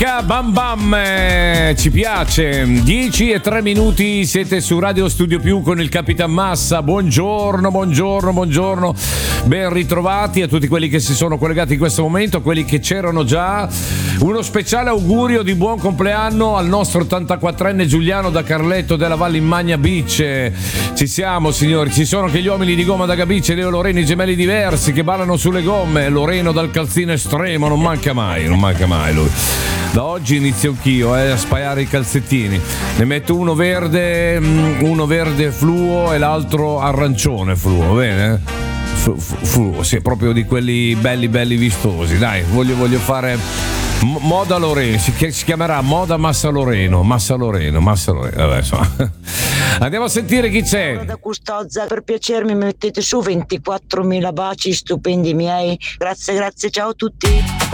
Bam bam, ci piace. 10:03, siete su Radio Studio Più con il Capitan Massa. Buongiorno. Ben ritrovati a tutti quelli che si sono collegati in questo momento, a quelli che c'erano già. Uno speciale augurio di buon compleanno al nostro 84enne Giuliano da Carletto della Valle in Magna Beach. Ci siamo, signori, ci sono anche gli uomini di gomma da Gabice, Leo Loreno, i gemelli diversi che ballano sulle gomme. Loreno dal calzino estremo, non manca mai lui. Da oggi inizio anch'io a spaiare i calzettini. Ne metto uno verde fluo e l'altro arancione fluo, bene? Fluo, sì, proprio di quelli belli vistosi. Dai, voglio fare moda Loreno, si chiamerà moda Massa Loreno. Vabbè, insomma. Andiamo a sentire chi c'è. Da Custozza, per piacermi mettete su 24.000 baci stupendi miei. Grazie, ciao a tutti.